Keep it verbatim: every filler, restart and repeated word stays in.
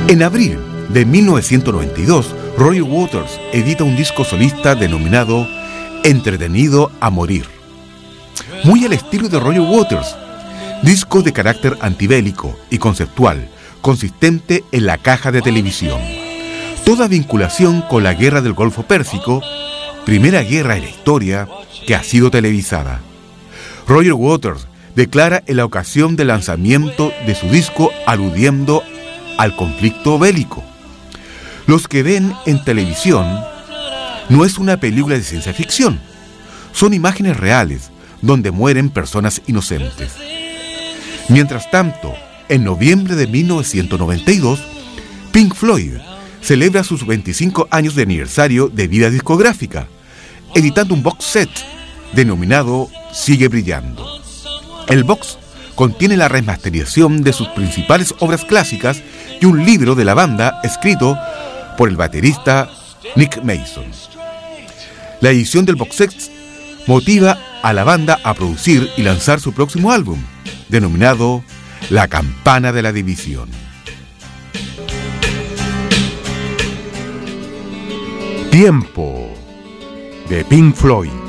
En abril de mil novecientos noventa y dos, Roger Waters edita un disco solista denominado Entretenido a Morir. Muy al estilo de Roger Waters, disco de carácter antibélico y conceptual, consistente en la caja de televisión. Toda vinculación con la guerra del Golfo Pérsico, primera guerra en la historia que ha sido televisada. Roger Waters declara en la ocasión del lanzamiento de su disco aludiendo al conflicto bélico: los que ven en televisión no es una película de ciencia ficción, son imágenes reales donde mueren personas inocentes. Mientras tanto, en noviembre de mil novecientos noventa y dos, Pink Floyd celebra sus veinticinco años de aniversario de vida discográfica, editando un box set denominado Sigue Brillando. El box contiene la remasterización de sus principales obras clásicas y un libro de la banda escrito por el baterista Nick Mason. La edición del box set motiva a la banda a producir y lanzar su próximo álbum, denominado La Campana de la División. Tiempo de Pink Floyd.